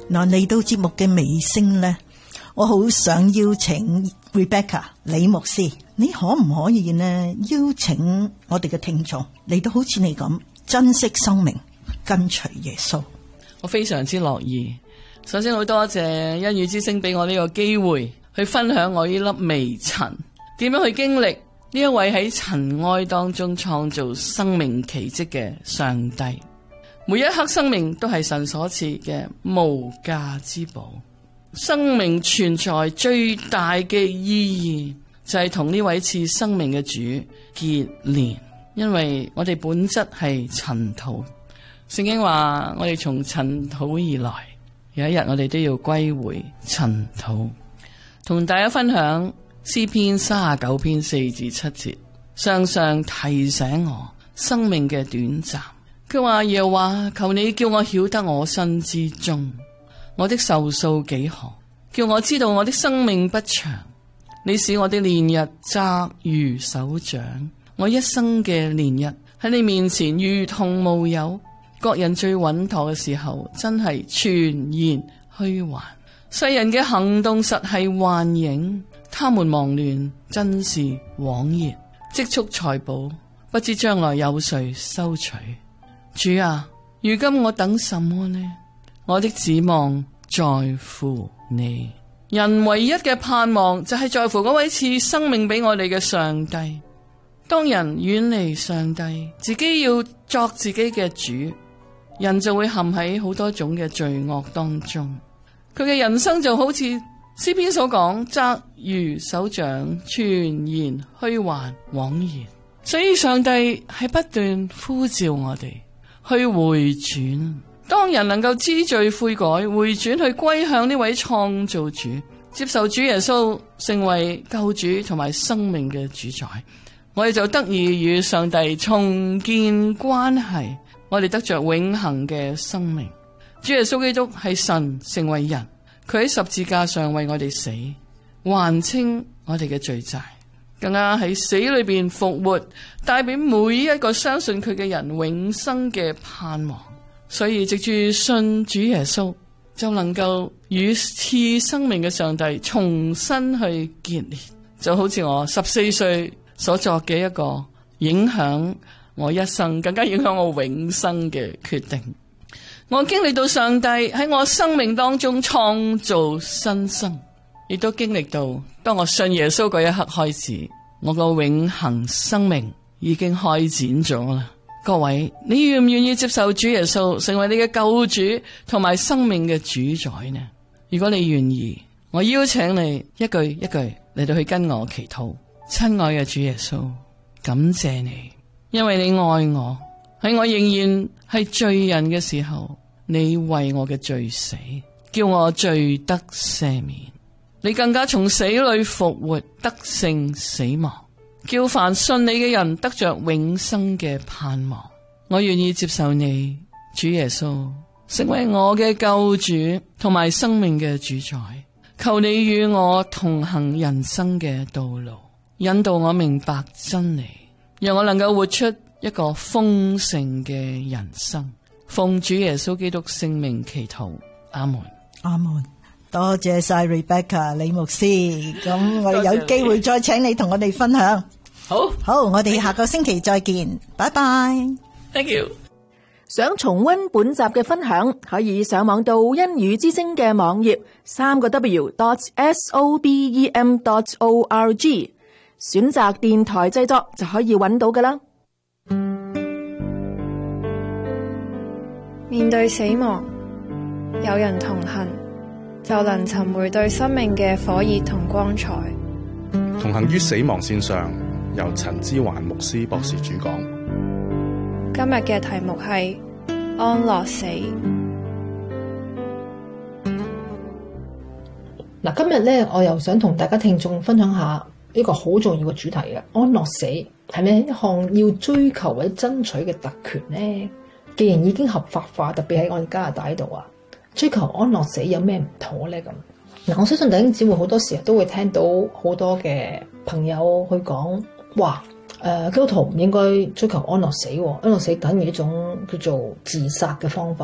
嗱，嚟到節目嘅尾聲呢，我好想邀請 Rebecca 李牧師，你可唔可以呢邀請我哋嘅聽眾嚟到好似你咁珍惜生命，跟隨耶穌？ 我非常之樂意。首先好多謝恩語之聲俾我呢個機會去分享我呢粒微塵點樣去經歷呢一位喺塵埃當中創造生命奇蹟嘅上帝。每一刻生命都係神所賜嘅無價之寶。生命存在最大嘅意義就係同呢位賜生命嘅主結連，因為我哋本質係塵土。聖經話我哋從塵土而來，有一日我哋都要歸回塵土。同大家分享詩篇39篇4至7節，常常提醒我生命嘅短暫。佢話耶和華，求你叫我曉得我身之終，我的壽數幾何，叫我知道我的生命不長。你使我的年日窄如手掌，我一生嘅年日喺你面前如同無有。各人最穩妥嘅時候，真係全然虛幻。世人嘅行動實係幻影，他們忙亂，真是枉然。積蓄財寶，不知將來有誰收取。主啊，如今我等什麼呢？我的指望在乎你。人唯一嘅盼望就係在乎嗰位賜生命俾我哋嘅上帝。當人遠離上帝，自己要作自己嘅主，人就會陷喺好多種嘅罪惡當中。佢嘅人生就好似詩篇所講，窄如手掌，全然虛幻枉然。所以上帝係不斷呼召我哋去回轉。當人能夠知罪悔改，回轉去歸向呢位創造主，接受主耶穌成為救主同埋生命嘅主宰，我哋就得以與上帝重建關係，我哋得着永恆嘅生命。主耶穌基督係神成為人，佢喺十字架上為我哋死，還清我哋嘅罪債，更加喺死裏邊復活，帶俾每一個相信佢嘅人永生嘅盼望。所以藉住信主耶穌，就能夠與賜生命嘅上帝重新去結連。就好似我14歲所作嘅一個影響我一生，更加影響我永生嘅決定。我經歷到上帝喺我生命當中創造新生，亦都經歷到當我信耶穌嗰一刻開始，我個永恆生命已經開展咗啦。各位，你願唔願意接受主耶穌成為你嘅救主同埋生命嘅主宰呢？如果你願意，我邀請你一句一句嚟到去跟我祈禱。親愛嘅主耶穌，感謝你，因為你愛我，喺我仍然係罪人嘅時候，你為我嘅罪死，叫我罪得赦免。你更加從死裏復活，得勝死亡，叫凡信你嘅人得着永生嘅盼望。我願意接受你，主耶穌，成為我嘅救主同埋生命嘅主宰。求你與我同行人生嘅道路，引導我明白真理，讓我能夠活出一個豐盛嘅人生。奉主耶穌基督聖名祈禱，阿門。 阿門。多謝晒 Rebecca 李牧師，咁我哋有機會再請你同我哋分享。好，我哋下個星期再見，拜拜。 Thank you。 想重溫本集嘅分享，可以上網到恩語之聲嘅網頁3w.sobem.org， 選擇電台製作就可以揾到㗎啦。 面對死亡，有人同行，就能尋回對生命嘅火熱同光彩。 同行於死亡線上，由陳之環牧師博士主講。 今日嘅題目係安樂死。 嗱，今日咧，我又想同大家聽眾分享下一個好重要嘅主題嘅，安樂死係咪一項要追求或者爭取嘅特權呢？既然已經合法化，特別喺我哋加拿大呢度啊，追求安樂死有咩唔妥呢？咁嗱，我相信弟兄姊妹好多時候都會聽到好多嘅朋友去講，哇！基督徒唔應該追求安樂死，安樂死等於一種叫做自殺嘅方法，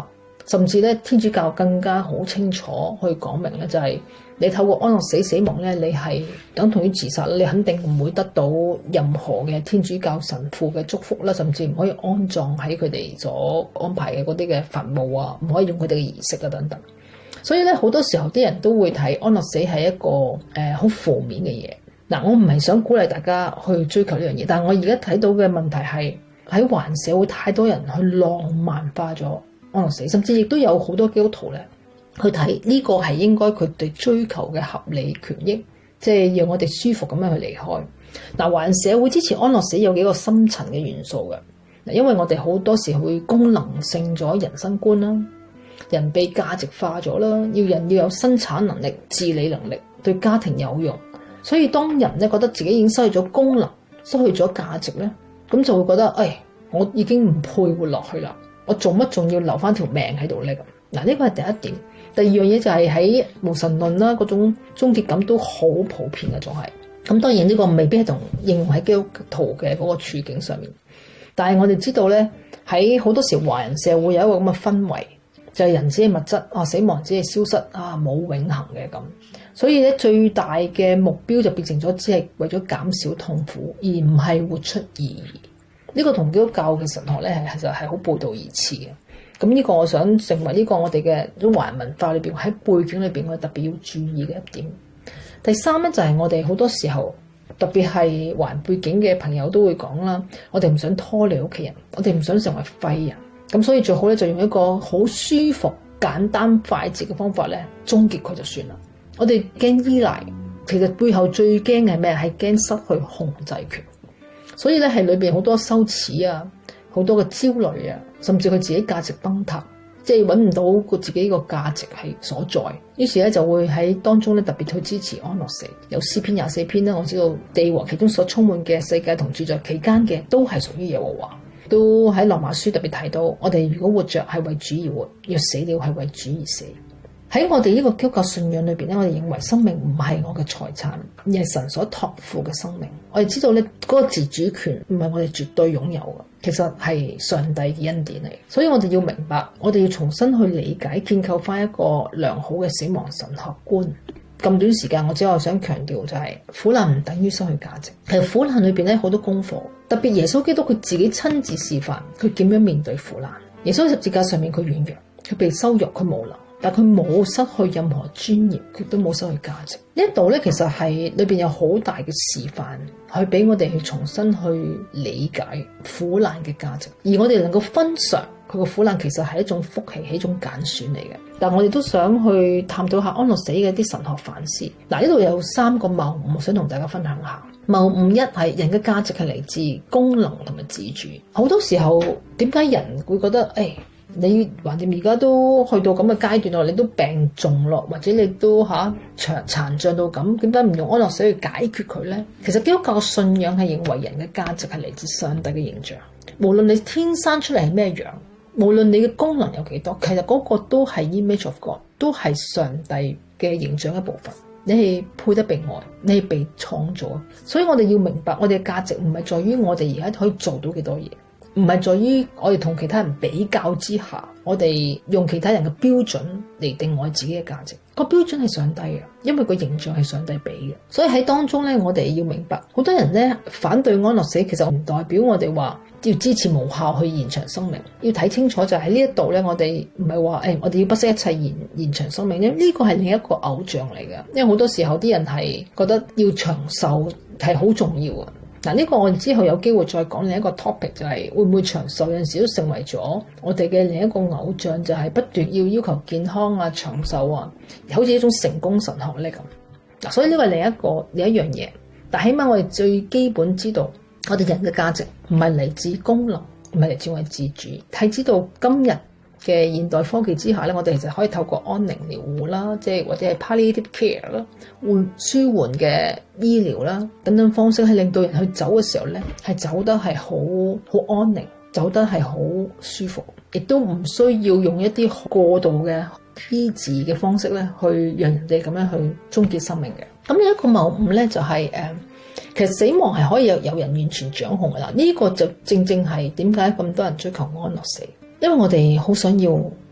甚至咧天主教更加好清楚去講明咧，就係你透過安樂死死亡咧，你係等同於自殺啦，你肯定唔會得到任何嘅天主教神父嘅祝福啦，甚至唔可以安葬喺佢哋所安排嘅嗰啲嘅墳墓啊，唔可以用佢哋嘅儀式啊等等。所以咧好多時候啲人都會睇安樂死係一個好負面嘅嘢。嗱，我唔係想鼓勵大家去追求呢樣嘢，但係我而家睇到嘅問題係喺華人社會太多人去浪漫化咗安樂死，甚至亦都有好多基督徒咧去睇呢個係應該佢哋追求嘅合理權益，即係讓我哋舒服咁樣去離開。嗱，華人社會支持安樂死有幾個深層嘅元素嘅，因為我哋好多時會功能性咗人生觀啦，人被價值化咗啦，人要有生產能力、自理能力，對家庭有用。所以當人咧覺得自己已經失去咗功能、失去咗價值咧，咁就會覺得，我已經唔配活落去啦，我做乜仲要留翻條命喺度咧？咁嗱，呢個係第一點。第二樣嘢就係喺無神論啦，嗰種終結感都好普遍嘅，仲係咁。當然呢個未必係同應用喺基督徒嘅嗰個處境上面，但係我哋知道咧，喺好多時華人社會有一個咁嘅氛圍，就係人只係物質，死亡只係消失，冇永恆嘅咁。所以咧，最大嘅目標就變成咗，只係為咗減少痛苦，而唔係活出意義。呢個同基督教嘅神學咧，其實係好背道而馳嘅。咁呢個我想成為呢個我哋嘅華人文化裏邊喺背景裏邊，我哋特別要注意嘅一點。第三咧就係我哋好多時候，特別係華人背景嘅朋友都會講啦，我哋唔想拖累屋企人，我哋唔想成為廢人，咁所以最好咧就用一個好舒服、簡單、快捷嘅方法咧，終結佢就算啦。我哋驚依賴，其實背後最驚嘅係咩？係驚失去控制權。所以咧係裏邊好多羞恥啊，好多嘅焦慮啊，甚至佢自己價值崩塌，即係揾唔到佢自己個價值係所在。於是咧就會喺當中咧特別去支持安樂死。有詩篇24篇咧，我知道地和其中所充滿嘅世界同住在期間嘅都係屬於耶和華。都喺羅馬書特別提到，我哋如果活着係為主而活，若死了係為主而死。喺我哋呢個基督教信仰裏邊咧，我哋認為生命唔係我嘅財產，而係神所託付嘅生命。我哋知道咧，嗰個自主權唔係我哋絕對擁有嘅，其實係上帝嘅恩典嚟。所以我哋要明白，我哋要重新去理解、建構翻一個良好嘅死亡神學觀。咁短時間，我只係想強調就係苦難唔等於失去價值。其實苦難裏邊咧好多功課，特別耶穌基督佢自己親自示範佢點樣面對苦難。耶穌喺十字架上面佢軟弱，佢被羞辱，佢無能。但佢冇失去任何尊嚴，佢都冇失去價值。呢一度咧，其實係裏邊有好大嘅示範，去俾我哋去重新去理解苦難嘅價值，而我哋能夠分享佢個苦難，其實係一種福氣，係一種揀選嚟嘅。但我哋都想去探討下安樂死嘅啲神學反思。嗱，呢度有3個謬誤，我想同大家分享下。謬誤一係人嘅價值係嚟自功能同埋自主。好多時候點解人會覺得你橫掂而家都去到咁嘅階段咯，你都病重咯，或者你都殘障到咁，點解唔用安樂死去解決佢呢？其實基督教嘅信仰係認為人嘅價值係嚟自上帝嘅形象，無論你天生出嚟係咩樣，無論你嘅功能有幾多，其實嗰個都係 image of God， 都係上帝嘅形象一部分。你係配得被愛，你係被創造，所以我哋要明白，我哋嘅價值唔係在於我哋而家可以做到幾多嘢。唔係在於我哋同其他人比較之下，我哋用其他人嘅標準嚟定我自己嘅價值。個標準係上帝嘅，因為個形象係上帝俾嘅。所以喺當中咧，我哋要明白，好多人咧反對安樂死，其實唔代表我哋話要支持無效去延長生命。要睇清楚就係呢一度咧，我哋唔係話我哋要不惜一切延長生命，因為呢個係另一個偶像嚟嘅。因為好多時候啲人係覺得要長壽係好重要啊。嗱，呢個我哋之後有機會再講另一個 topic， 就係會唔會長壽有陣時都成為咗我哋嘅另一個偶像，就係不斷要求健康啊、長壽啊，好似一種成功神學咧咁。嗱，所以呢個係另一樣嘢，但起碼我哋最基本知道，我哋人嘅價值唔係嚟自功能，唔係嚟自我哋自主，係知道今日嘅現代科技之下咧，我哋其實可以透過安寧療護啦，即係或者係 palliative care 啦，舒緩嘅醫療啦等等方式，係令到人去走嘅時候咧，係走得係好安寧，走得係好舒服，亦都唔需要用一啲過度嘅醫治嘅方式咧，去讓人哋咁樣去終結生命嘅。咁有一個謬誤咧，就係其實死亡係可以有人完全掌控嘅啦。呢個就正係點解咁多人追求安樂死。因為我哋好想要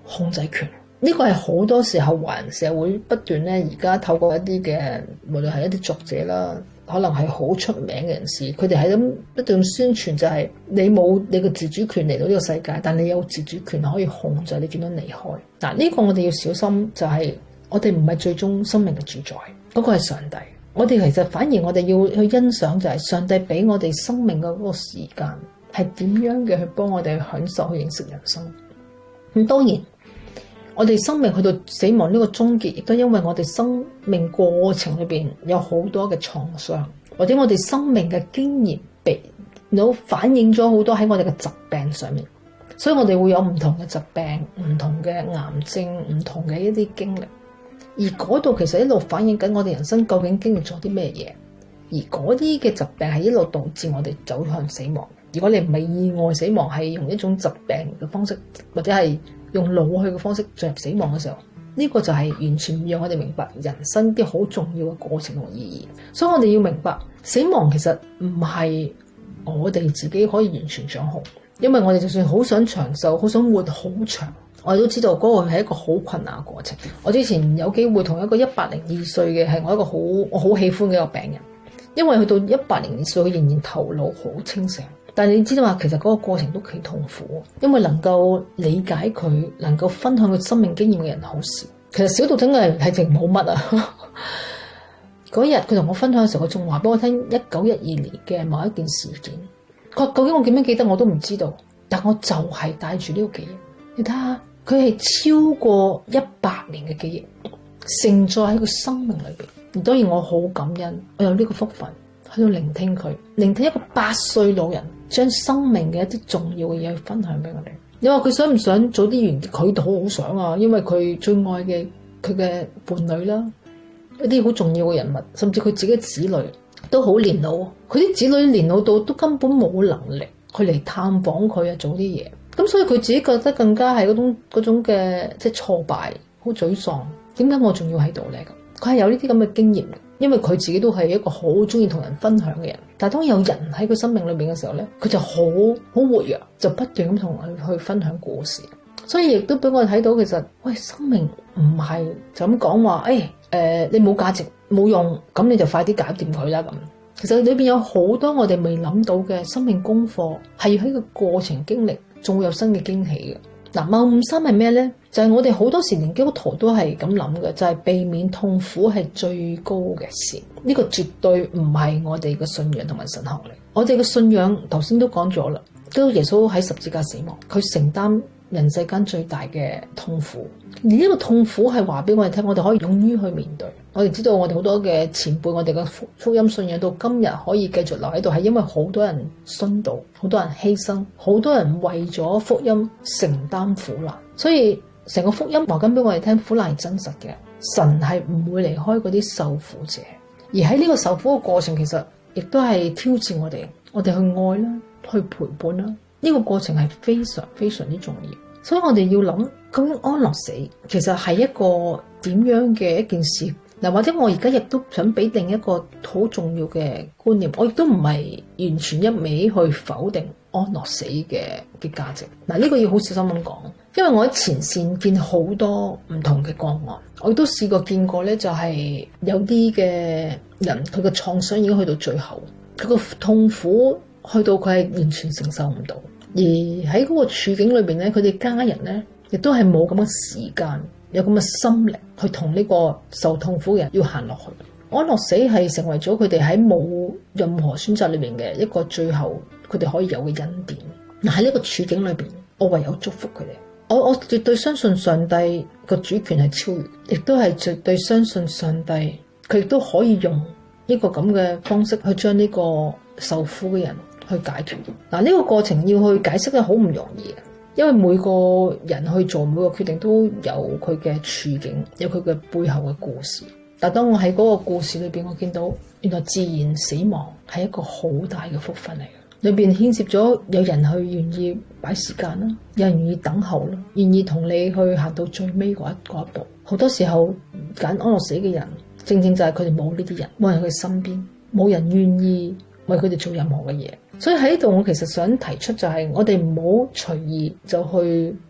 控制權。呢個係好多時候華人社會不斷咧，而家透過一啲嘅，無論係一啲作者啦，可能係好出名嘅人士，佢哋喺咁不斷宣傳就係你冇你嘅自主權嚟到呢個世界，但你有自主權可以控制你點樣離開。嗱，呢個我哋要小心，就係我哋唔係最終生命嘅主宰，嗰個係上帝。我哋其實反而我哋要去欣賞，就係上帝俾我哋生命嘅嗰個時間係點樣嘅去幫我哋去享受去認識人生。咁當然。我哋生命去到死亡呢個終結，亦都因為我哋生命過程裏邊有好多嘅創傷，或者我哋生命嘅經驗被反映咗好多喺我哋嘅疾病上面，所以我哋會有唔同嘅疾病、唔同嘅癌症、唔同嘅一啲經歷，而嗰度其實一路反映緊我哋人生究竟經歷咗啲咩嘢，而嗰啲嘅疾病係一路導致我哋走向死亡。如果你唔係意外死亡，係用一種疾病嘅方式，或者係用老去嘅方式進入死亡嘅時候，呢個就係完全讓我哋明白人生啲好重要嘅過程同意義。所以我哋要明白死亡其實唔係我哋自己可以完全掌控，因為我哋就算好想長壽，好想活好長，我哋都知道嗰個係一個好困難嘅過程。我之前有機會同一個102歲嘅係我一個我好喜歡嘅一個病人，因為去到102歲佢仍然頭腦好清醒。但係你知道話，其實嗰個過程都幾痛苦，因為能夠理解佢、能夠分享佢生命經驗嘅人好少。其實小道真係淨冇乜啊！嗰日佢同我分享嘅時候，佢仲話俾我聽1912年嘅某一件事件。佢話究竟我點樣記得我都唔知道，但我就係帶住呢個記憶。你睇下，佢係超過100年嘅記憶，承載喺佢生命裏邊。而當然我好感恩，我有呢個福分。喺度聆聽佢，聆聽一個8歲老人將生命嘅一啲重要嘅嘢去分享俾我哋。你話佢想唔想早啲完結？佢都好想啊，因為佢最愛嘅佢嘅伴侶啦，一啲好重要嘅人物，甚至佢自己嘅子女都好年老。佢啲子女年老到都根本冇能力去嚟探訪佢啊，做啲嘢。咁所以佢自己覺得更加係嗰種嘅即係挫敗，好沮喪。點解我仲要喺度咧？佢係有呢啲咁嘅經驗。因為佢自己都係一個好中意同人分享嘅人，但係當有人喺佢生命裏邊嘅時候咧，佢就好活躍，就不斷咁同佢去分享故事。所以亦都俾我哋睇到，其實喂，生命唔係就咁講話，你冇價值冇用，咁你就快啲搞掂佢啦咁。其實裏邊有好多我哋未諗到嘅生命功課，係要喺個過程經歷，仲會有新嘅驚喜嘅。嗱，謬誤3係咩咧？就係我哋好多時連基督徒都係咁諗嘅，就係避免痛苦係最高嘅事。呢個絕對唔係我哋嘅信仰同埋神學嚟。我哋嘅信仰頭先都講咗啦，基督耶穌喺十字架死亡，佢承擔人世間最大嘅痛苦。而呢個痛苦係話俾我哋聽，我哋可以勇於去面對。我哋知道我哋好多嘅前輩，我哋嘅福音信仰到今日可以繼續留喺度，係因為好多人殉道，好多人犧牲，好多人為咗福音承擔苦難。所以成個福音話緊俾我哋聽，苦難係真實嘅，神係唔會離開嗰啲受苦者。而喺呢個受苦嘅過程，其實亦都係挑戰我哋去愛啦，去陪伴啦。呢個過程係非常非常之重要。所以我哋要諗，究竟安樂死其實係一個點樣嘅一件事？嗱，或者我而家亦都想俾另一個好重要嘅觀念，我亦都唔係完全一味去否定安樂死嘅價值。嗱，呢個要好小心咁講，因為我喺前線見好多唔同嘅個案，我亦都試過見過咧，就係有啲嘅人佢嘅創傷已經去到最後，佢個痛苦去到佢係完全承受唔到。而喺嗰個處境裏邊咧，佢哋家人咧亦都係冇咁嘅時間，有咁嘅心力去同呢個受痛苦嘅人要行落去。安樂死係成為咗佢哋喺冇任何選擇裏邊嘅一個最後佢哋可以有嘅恩典。嗱，喺呢個處境裏邊，我唯有祝福佢哋。我絕對相信上帝個主權係超越，亦都係絕對相信上帝佢亦都可以用一個咁嘅方式去將呢個受苦嘅人去解決。嗱，呢個過程要去解釋得好唔容易，因為每個人去做每個決定都有佢嘅處境，有佢嘅背後嘅故事。但當我喺嗰個故事裏邊，我見到原來自然死亡係一個好大嘅福分嚟嘅，裏邊牽涉咗有人去願意擺時間啦，有人願意等候啦，願意同你去行到最尾嗰一步。好多時候揀安樂死嘅人，正正就係佢哋冇呢啲人，冇人喺佢身邊，冇人願意為佢哋做任何嘅嘢。所以喺呢度我其實想提出就係我哋唔好隨意就去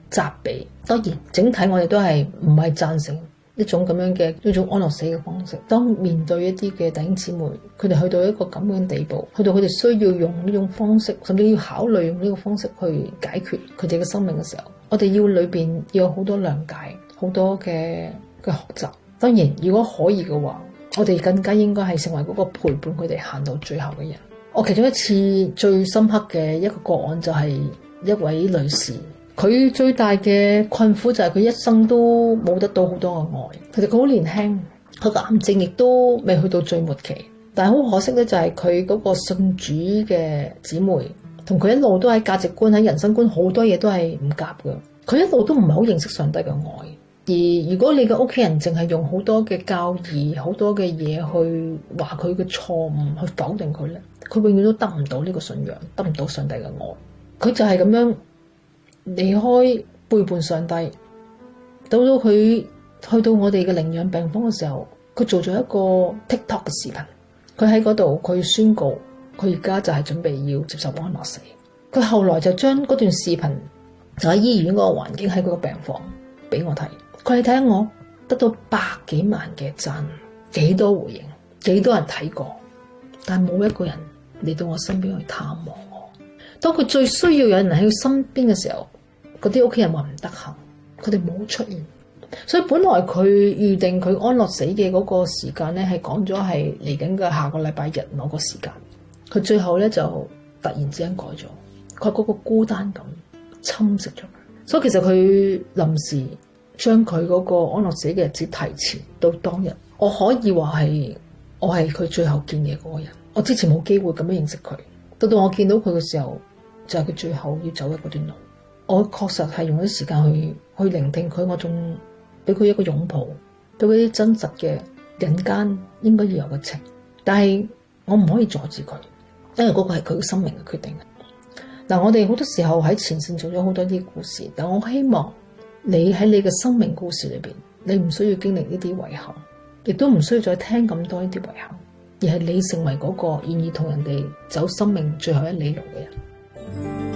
責備。當然，整體我哋都係唔係贊成一種咁樣嘅一種安樂死嘅方式。當面對一啲嘅弟兄姊妹，佢哋去到一個咁樣地步，去到佢哋需要用呢種方式，甚至要考慮用呢個方式去解決佢哋嘅生命嘅時候，我哋要裏邊要有好多諒解，好多嘅學習。當然，如果可以嘅話，我哋更加應該係成為嗰個陪伴佢哋行到最後嘅人。我其中一次最深刻嘅一個個案就係一位女士，佢最大嘅困苦就係佢一生都冇得到好多嘅愛。其實佢好年輕，佢個癌症亦都未去到最末期，但係好可惜咧，就係佢嗰個信主嘅姊妹同佢一路都喺價值觀、喺人生觀好多嘢都係唔夾嘅。佢一路都唔係好認識上帝嘅愛。而如果你嘅屋企人淨係用好多嘅教義、好多嘅嘢去話佢嘅錯誤，去否定佢咧，佢永遠都得唔到呢個信仰，得唔到上帝嘅愛。佢就係咁樣離開、背叛上帝。到佢去到我哋嘅領養病房嘅時候，佢做咗一個 TikTok 嘅視頻。佢喺嗰度，佢宣告佢而家就係準備要接受安樂死。佢後來就將嗰段視頻就喺醫院嗰個環境，喺嗰個病房俾我睇。佢哋睇下我得到百幾萬嘅讚，幾多回應，幾多人睇過，但冇一個人嚟到我身邊去探望我。當佢最需要有人喺佢身邊嘅時候，嗰啲屋企人話唔得閒，佢哋冇出現。所以本來佢預定佢安樂死嘅嗰個時間咧，係講咗係嚟緊嘅下個禮拜日某個時間。佢最後咧就突然之間改咗，佢嗰個孤單感侵蝕咗佢。所以其實佢臨時將佢嗰個安樂死嘅日子提前到當日。我可以話係我係佢最後見嘅嗰個人。我之前冇機會咁樣認識佢，到我見到佢嘅時候，就係佢最後要走嘅嗰段路。我確實係用啲時間去聆聽佢，我仲俾佢一個擁抱，俾佢啲真實嘅人間應該要有嘅情。但係我唔可以阻止佢，因為嗰個係佢生命嘅決定。嗱，我哋好多時候喺前線做咗好多啲故事，但我希望你喺你嘅生命故事裏邊，你唔需要經歷呢啲遺憾，亦都唔需要再聽咁多呢啲遺憾，而係你成為嗰個願意同人哋走生命最後一里路嘅人。